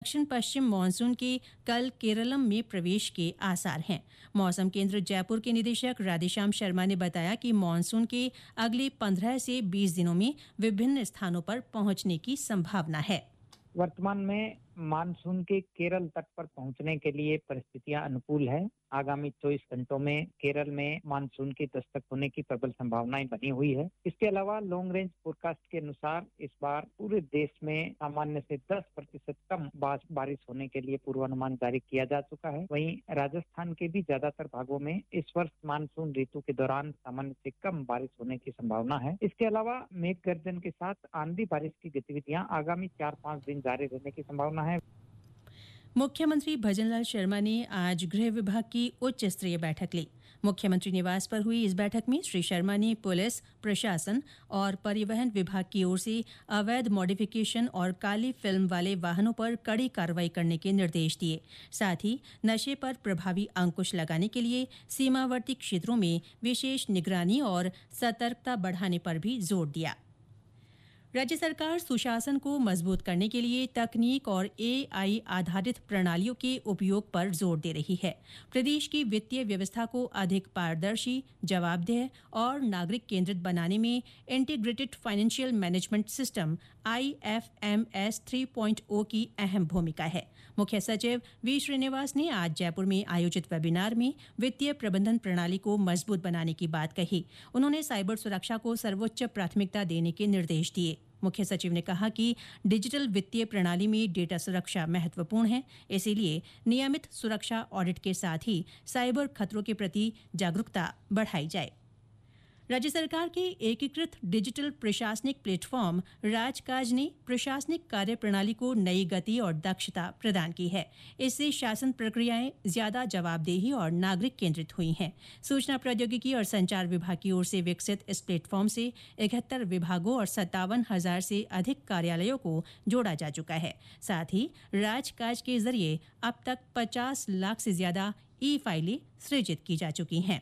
दक्षिण पश्चिम मानसून के कल केरलम में प्रवेश के आसार हैं। मौसम केंद्र जयपुर के निदेशक राधेश्याम शर्मा ने बताया कि मानसून के अगले 15 से 20 दिनों में विभिन्न स्थानों पर पहुंचने की संभावना है। वर्तमान में मानसून के केरल तट पर पहुंचने के लिए परिस्थितियां अनुकूल है। आगामी 24 घंटों में केरल में मानसून की दस्तक होने की प्रबल संभावनाएं बनी हुई है। इसके अलावा लॉन्ग रेंज फोरकास्ट के अनुसार इस बार पूरे देश में सामान्य से 10% कम बारिश होने के लिए पूर्वानुमान जारी किया जा चुका है। वहीं राजस्थान के भी ज्यादातर भागों में इस वर्ष मानसून ऋतु के दौरान सामान्य से कम बारिश होने की संभावना है। इसके अलावा मेघ गर्जन के साथ आंधी बारिश की गतिविधियां आगामी 4-5 दिन जारी रहने की संभावना है। मुख्यमंत्री भजनलाल शर्मा ने आज गृह विभाग की उच्च स्तरीय बैठक ली। मुख्यमंत्री निवास पर हुई इस बैठक में श्री शर्मा ने पुलिस, प्रशासन और परिवहन विभाग की ओर से अवैध मॉडिफिकेशन और काली फिल्म वाले वाहनों पर कड़ी कार्रवाई करने के निर्देश दिए। साथ ही नशे पर प्रभावी अंकुश लगाने के लिए सीमावर्ती क्षेत्रों में विशेष निगरानी और सतर्कता बढ़ाने पर भी जोर दिया। राज्य सरकार सुशासन को मजबूत करने के लिए तकनीक और एआई आधारित प्रणालियों के उपयोग पर जोर दे रही है। प्रदेश की वित्तीय व्यवस्था को अधिक पारदर्शी, जवाबदेह और नागरिक केंद्रित बनाने में integrated financial management system IFMS 3.0 की अहम भूमिका है। मुख्य सचिव वी श्रीनिवास ने आज जयपुर में आयोजित वेबिनार में वित्तीय प्रबंधन प्रणाली को मजबूत बनाने की बात कही। उन्होंने साइबर सुरक्षा को सर्वोच्च प्राथमिकता देने के निर्देश दिए। मुख्य सचिव ने कहा कि डिजिटल वित्तीय प्रणाली में डेटा सुरक्षा महत्वपूर्ण है, इसीलिए नियमित सुरक्षा ऑडिट के साथ ही साइबर खतरों के प्रति जागरूकता बढ़ाई जाए। राज्य सरकार के एकीकृत डिजिटल प्रशासनिक प्लेटफॉर्म राजकाज ने प्रशासनिक कार्य प्रणाली को नई गति और दक्षता प्रदान की है। इससे शासन प्रक्रियाएं ज्यादा जवाबदेही और नागरिक केंद्रित हुई हैं। सूचना प्रौद्योगिकी और संचार विभाग की ओर से विकसित इस प्लेटफॉर्म से 71 विभागों और 57,000 से अधिक कार्यालयों को जोड़ा जा चुका है। साथ ही राजकाज के जरिए अब तक 50 लाख से ज्यादा ई-फाइलें सृजित की जा चुकी हैं।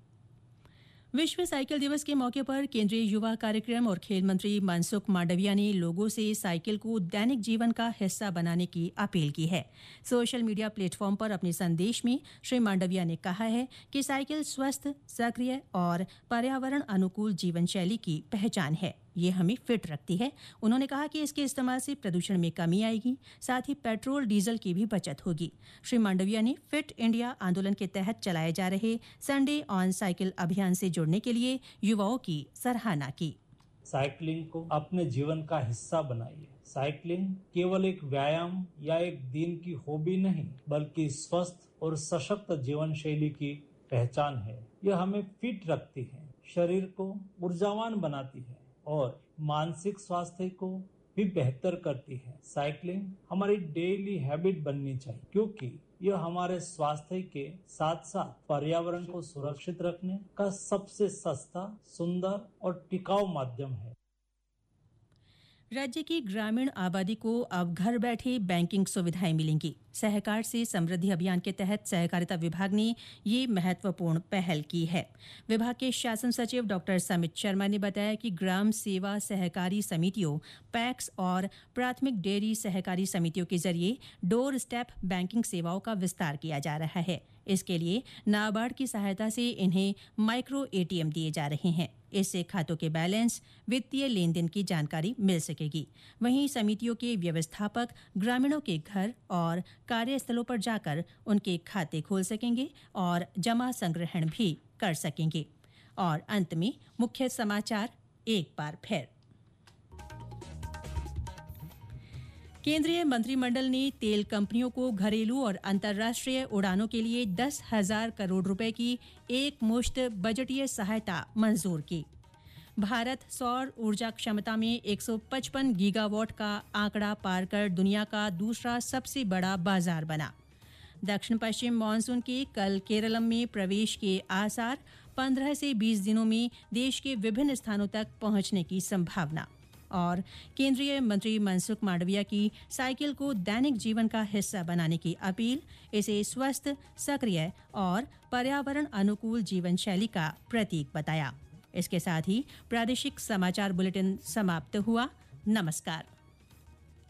विश्व साइकिल दिवस के मौके पर केंद्रीय युवा कार्यक्रम और खेल मंत्री मनसुख मांडविया ने लोगों से साइकिल को दैनिक जीवन का हिस्सा बनाने की अपील की है। सोशल मीडिया प्लेटफॉर्म पर अपने संदेश में श्री मांडविया ने कहा है कि साइकिल स्वस्थ, सक्रिय और पर्यावरण अनुकूल जीवन शैली की पहचान है। ये हमें फिट रखती है। उन्होंने कहा कि इसके इस्तेमाल से प्रदूषण में कमी आएगी, साथ ही पेट्रोल डीजल की भी बचत होगी। श्री मांडविया ने फिट इंडिया आंदोलन के तहत चलाए जा रहे संडे ऑन साइकिल अभियान से जुड़ने के लिए युवाओं की सराहना की। साइकिलिंग को अपने जीवन का हिस्सा बनाइए। साइकिलिंग केवल एक व्यायाम या एक दिन की हॉबी नहीं, बल्कि स्वस्थ और सशक्त जीवन शैली की पहचान है। यह हमें फिट रखती है, शरीर को ऊर्जावान बनाती है और मानसिक स्वास्थ्य को भी बेहतर करती है। साइकिलिंग हमारी डेली हैबिट बननी चाहिए, क्योंकि यह हमारे स्वास्थ्य के साथ साथ पर्यावरण को सुरक्षित रखने का सबसे सस्ता, सुंदर और टिकाऊ माध्यम है। राज्य की ग्रामीण आबादी को अब घर बैठे बैंकिंग सुविधाएं मिलेंगी। सहकार से समृद्धि अभियान के तहत सहकारिता विभाग ने ये महत्वपूर्ण पहल की है। विभाग के शासन सचिव डॉक्टर समित शर्मा ने बताया कि ग्राम सेवा सहकारी समितियों, पैक्स और प्राथमिक डेयरी सहकारी समितियों के जरिए डोर स्टेप बैंकिंग सेवाओं का विस्तार किया जा रहा है। इसके लिए नाबार्ड की सहायता से इन्हें माइक्रो एटीएम दिए जा रहे हैं। इससे खातों के बैलेंस, वित्तीय लेन देन की जानकारी मिल सकेगी। वहीं समितियों के व्यवस्थापक ग्रामीणों के घर और कार्यस्थलों पर जाकर उनके खाते खोल सकेंगे और जमा संग्रहण भी कर सकेंगे। और अंत में मुख्य समाचार एक बार फिर। केंद्रीय मंत्रिमंडल ने तेल कंपनियों को घरेलू और अंतर्राष्ट्रीय उड़ानों के लिए 10,000 करोड़ रुपए की एक मुश्त बजटीय सहायता मंजूर की। भारत सौर ऊर्जा क्षमता में 155 गीगावाट का आंकड़ा पार कर दुनिया का दूसरा सबसे बड़ा बाजार बना। दक्षिण पश्चिम मानसून के कल केरलम में प्रवेश के आसार, 15 से 20 दिनों में देश के विभिन्न स्थानों तक पहुंचने की संभावना। और केंद्रीय मंत्री मनसुख मांडविया की साइकिल को दैनिक जीवन का हिस्सा बनाने की अपील, इसे स्वस्थ, सक्रिय और पर्यावरण अनुकूल जीवन शैली का प्रतीक बताया। इसके साथ ही प्रादेशिक समाचार बुलेटिन समाप्त हुआ। नमस्कार।